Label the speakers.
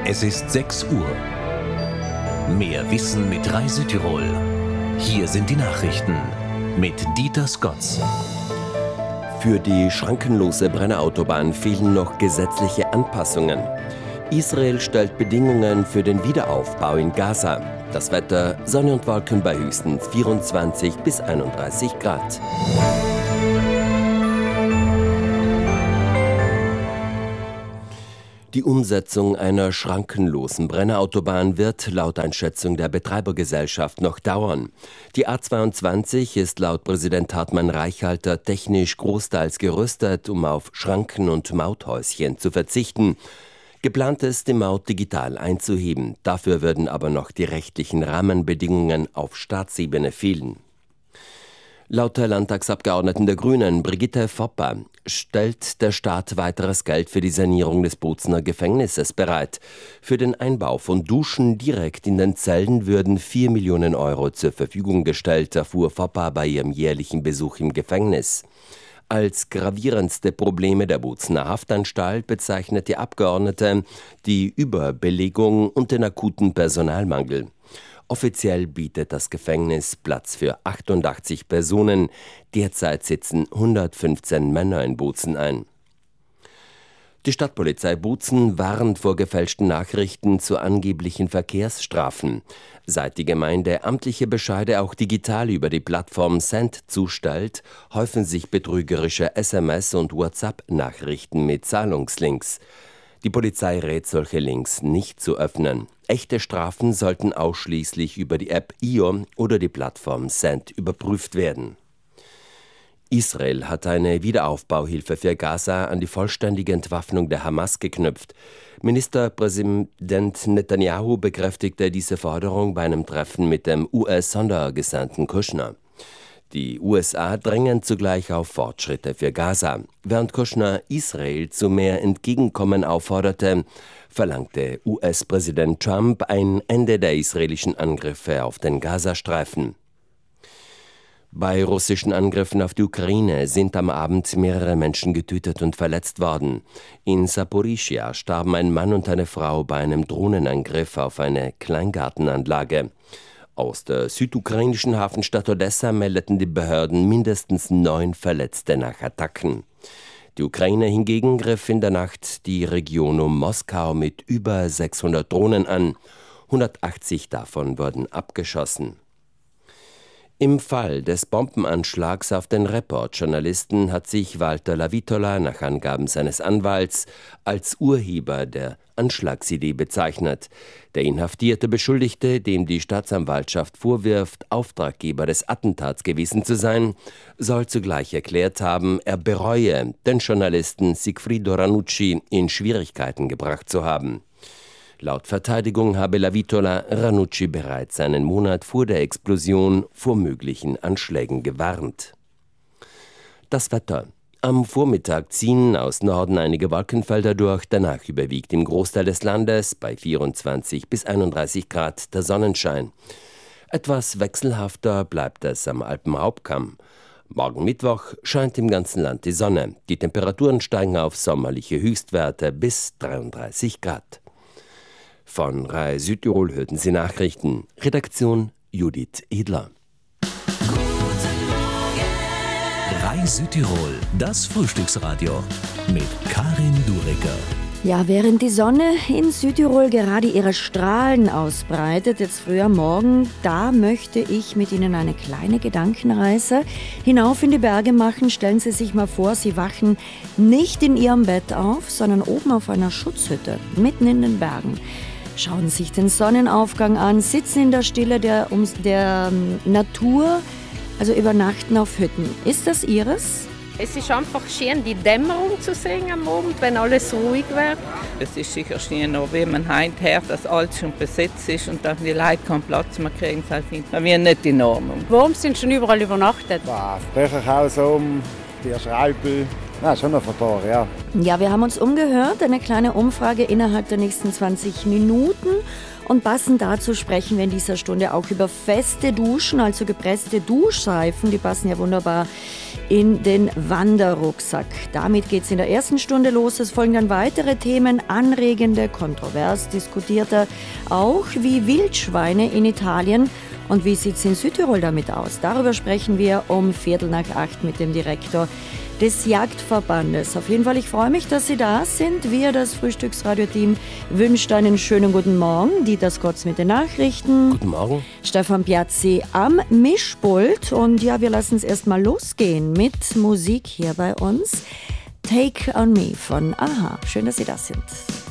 Speaker 1: Es ist 6 Uhr. Mehr Wissen mit Reise-Tirol. Hier sind die Nachrichten mit Dieter Skotz.
Speaker 2: Für die schrankenlose Brennerautobahn fehlen noch gesetzliche Anpassungen. Israel stellt Bedingungen für den Wiederaufbau in Gaza. Das Wetter: Sonne und Wolken bei höchstens 24 bis 31 Grad. Die Umsetzung einer schrankenlosen Brennerautobahn wird laut Einschätzung der Betreibergesellschaft noch dauern. Die A22 ist laut Präsident Hartmann Reichhalter technisch großteils gerüstet, um auf Schranken und Mauthäuschen zu verzichten. Geplant ist, die Maut digital einzuheben. Dafür würden aber noch die rechtlichen Rahmenbedingungen auf Staatsebene fehlen. Laut der Landtagsabgeordneten der Grünen, Brigitte Fopper, stellt der Staat weiteres Geld für die Sanierung des Bozener Gefängnisses bereit. Für den Einbau von Duschen direkt in den Zellen würden 4 Millionen Euro zur Verfügung gestellt, erfuhr Fopper bei ihrem jährlichen Besuch im Gefängnis. Als gravierendste Probleme der Bozener Haftanstalt bezeichnet die Abgeordnete die Überbelegung und den akuten Personalmangel. Offiziell bietet das Gefängnis Platz für 88 Personen. Derzeit sitzen 115 Männer in Bozen ein. Die Stadtpolizei Bozen warnt vor gefälschten Nachrichten zu angeblichen Verkehrsstrafen. Seit die Gemeinde amtliche Bescheide auch digital über die Plattform Send zustellt, häufen sich betrügerische SMS- und WhatsApp-Nachrichten mit Zahlungslinks. Die Polizei rät, solche Links nicht zu öffnen. Echte Strafen sollten ausschließlich über die App IO oder die Plattform Send überprüft werden. Israel hat eine Wiederaufbauhilfe für Gaza an die vollständige Entwaffnung der Hamas geknüpft. Ministerpräsident Netanyahu bekräftigte diese Forderung bei einem Treffen mit dem US-Sondergesandten Kushner. Die USA drängen zugleich auf Fortschritte für Gaza. Während Kushner Israel zu mehr Entgegenkommen aufforderte, verlangte US-Präsident Trump ein Ende der israelischen Angriffe auf den Gazastreifen. Bei russischen Angriffen auf die Ukraine sind am Abend mehrere Menschen getötet und verletzt worden. In Saporischschja starben ein Mann und eine Frau bei einem Drohnenangriff auf eine Kleingartenanlage. Aus der südukrainischen Hafenstadt Odessa meldeten die Behörden mindestens 9 Verletzte nach Attacken. Die Ukraine hingegen griff in der Nacht die Region um Moskau mit über 600 Drohnen an. 180 davon wurden abgeschossen. Im Fall des Bombenanschlags auf den Report-Journalisten hat sich Walter Lavitola nach Angaben seines Anwalts als Urheber der Anschlagsidee bezeichnet. Der inhaftierte Beschuldigte, dem die Staatsanwaltschaft vorwirft, Auftraggeber des Attentats gewesen zu sein, soll zugleich erklärt haben, er bereue, den Journalisten Sigfrido Ranucci in Schwierigkeiten gebracht zu haben. Laut Verteidigung habe Lavitola Ranucci bereits einen Monat vor der Explosion vor möglichen Anschlägen gewarnt. Das Wetter. Am Vormittag ziehen aus Norden einige Wolkenfelder durch, danach überwiegt im Großteil des Landes bei 24 bis 31 Grad der Sonnenschein. Etwas wechselhafter bleibt es am Alpenhauptkamm. Morgen Mittwoch scheint im ganzen Land die Sonne. Die Temperaturen steigen auf sommerliche Höchstwerte bis 33 Grad. Von Rai Südtirol hörten Sie Nachrichten. Redaktion Judith Edler.
Speaker 1: Rai Südtirol, das Frühstücksradio mit Karin Durecker.
Speaker 3: Ja, während die Sonne in Südtirol gerade ihre Strahlen ausbreitet, jetzt früh am Morgen, da möchte ich mit Ihnen eine kleine Gedankenreise hinauf in die Berge machen. Stellen Sie sich mal vor, Sie wachen nicht in Ihrem Bett auf, sondern oben auf einer Schutzhütte, mitten in den Bergen. Schauen sich den Sonnenaufgang an, sitzen in der Stille der Natur, also übernachten auf Hütten. Ist das Ihres?
Speaker 4: Es ist einfach schön, die Dämmerung zu sehen am Abend, wenn alles ruhig wird.
Speaker 5: Es ist sicher schön, wie man heimhört, dass alles schon besetzt ist und dass die Leute keinen Platz mehr kriegen. Das wäre nicht in Ordnung.
Speaker 4: Warum sind schon überall übernachtet?
Speaker 6: Das Becherhaus die Schraubel. Na, schon noch ein paar, ja.
Speaker 3: Ja, wir haben uns umgehört, eine kleine Umfrage innerhalb der nächsten 20 Minuten. Und passend dazu sprechen wir in dieser Stunde auch über feste Duschen, also gepresste Duschseifen. Die passen ja wunderbar in den Wanderrucksack. Damit geht es in der ersten Stunde los. Es folgen dann weitere Themen, anregende, kontrovers diskutierte, auch wie Wildschweine in Italien. Und wie sieht es in Südtirol damit aus? Darüber sprechen wir um 7:45 mit dem Direktor des Jagdverbandes. Auf jeden Fall, ich freue mich, dass Sie da sind. Wir, das Frühstücksradio-Team, wünschen einen schönen guten Morgen. Dieter Skotz mit den Nachrichten.
Speaker 2: Guten Morgen.
Speaker 3: Stefan Piazzi am Mischpult. Und ja, wir lassen es erstmal losgehen mit Musik hier bei uns. Take on Me von Aha. Schön, dass Sie da sind.